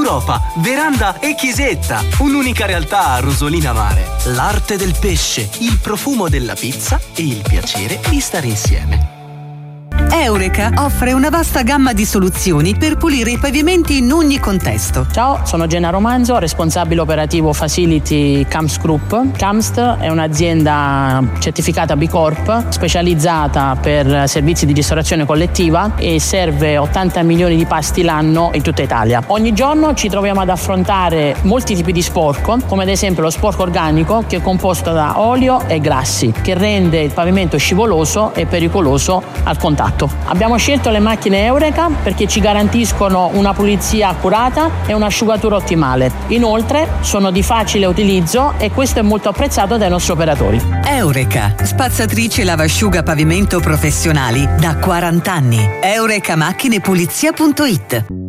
Europa, veranda e chiesetta. Un'unica realtà a Rosolina Mare. L'arte del pesce, il profumo della pizza e il piacere di stare insieme. Eureka offre una vasta gamma di soluzioni per pulire i pavimenti in ogni contesto. Ciao, sono Gennaro Manzo, responsabile operativo Facility Camst Group. Camst è un'azienda certificata B Corp, specializzata per servizi di ristorazione collettiva e serve 80 milioni di pasti l'anno in tutta Italia. Ogni giorno ci troviamo ad affrontare molti tipi di sporco, come ad esempio lo sporco organico, che è composto da olio e grassi, che rende il pavimento scivoloso e pericoloso al contatto. Abbiamo scelto le macchine Eureka perché ci garantiscono una pulizia accurata e un'asciugatura ottimale. Inoltre sono di facile utilizzo e questo è molto apprezzato dai nostri operatori. Eureka, spazzatrice lavasciuga pavimento professionali da 40 anni. eurecamachinepulizia.it